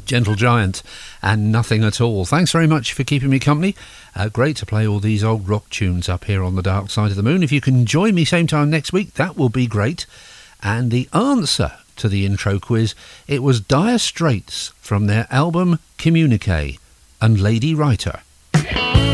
Gentle Giant and Nothing at All. Thanks very much for keeping me company. Great to play all these old rock tunes up here on the dark side of the moon. If you can join me same time next week, that will be great. And the answer to the intro quiz, it was Dire Straits from their album Communique and Lady Writer.